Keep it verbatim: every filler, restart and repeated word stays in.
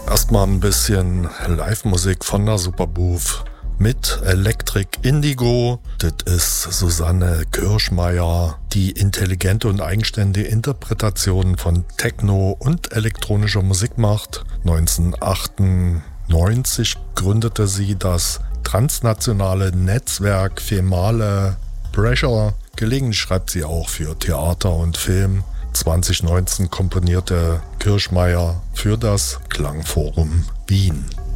Erstmal ein bisschen Live-Musik von der Superbooth mit Electric Indigo. Das ist Susanne Kirschmeier, die intelligente und eigenständige Interpretationen von Techno und elektronischer Musik macht. neunzehnhundertachtundneunzig gründete sie das transnationale Netzwerk Female Pressure. Gelegentlich schreibt sie auch für Theater und Film. zwanzig neunzehn komponierte Kirschmeier für das Klangforum Wien.